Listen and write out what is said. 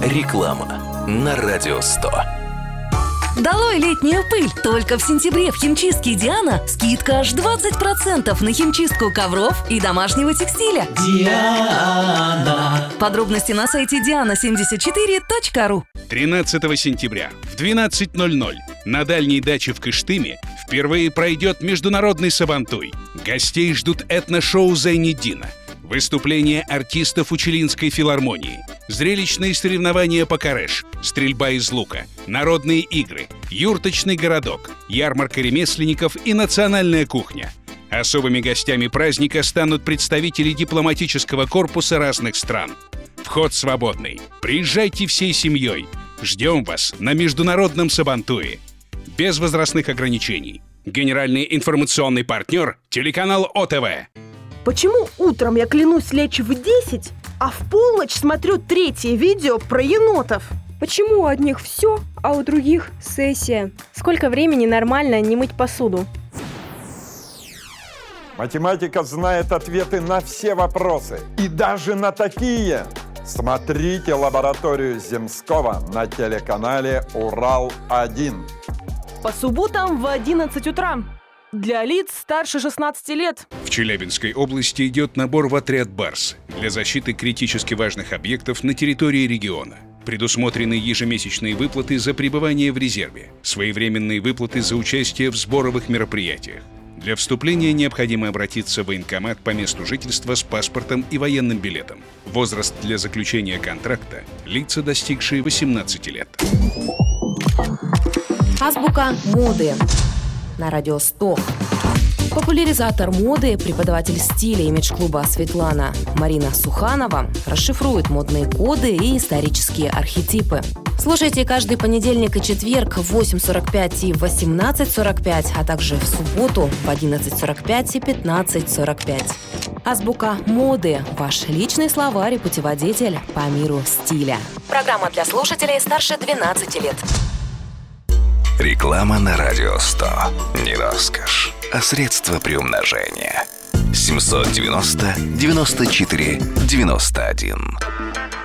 Реклама на Радио 100. Долой летнюю пыль! Только в сентябре в химчистке «Диана» скидка аж 20% на химчистку ковров и домашнего текстиля. Диана. Подробности на сайте diana74.ru. 13 сентября в 12:00 на дальней даче в Кыштыме впервые пройдет международный сабантуй. Гостей ждут этношоу «Зайниддина», выступления артистов Учелинской филармонии, зрелищные соревнования по кареш, стрельба из лука, народные игры, юрточный городок, ярмарка ремесленников и национальная кухня. Особыми гостями праздника станут представители дипломатического корпуса разных стран. Вход свободный. Приезжайте всей семьей. Ждем вас на международном сабантуе. Без возрастных ограничений. Генеральный информационный партнер – телеканал ОТВ. Почему утром я клянусь лечь в 10, а в полночь смотрю третье видео про енотов? Почему у одних все, а у других сессия? Сколько времени нормально не мыть посуду? Математика знает ответы на все вопросы. И даже на такие. Смотрите лабораторию Земского на телеканале «Урал-1». По субботам в 11 утра. Для лиц старше 16 лет. В Челябинской области идет набор в отряд «Барс» для защиты критически важных объектов на территории региона. Предусмотрены ежемесячные выплаты за пребывание в резерве, своевременные выплаты за участие в сборовых мероприятиях. Для вступления необходимо обратиться в военкомат по месту жительства с паспортом и военным билетом. Возраст для заключения контракта – лица, достигшие 18 лет. Азбука моды на Радио 100. Популяризатор моды, преподаватель стиля имидж-клуба «Светлана» Марина Суханова расшифрует модные коды и исторические архетипы. Слушайте каждый понедельник и четверг в 8:45 и 18:45, а также в субботу в 11:45 и 15:45. Азбука моды – ваш личный словарь и путеводитель по миру стиля. Программа для слушателей старше 12 лет. Реклама на Радио 100. Не роскошь, а средство приумножения. 790 94 91.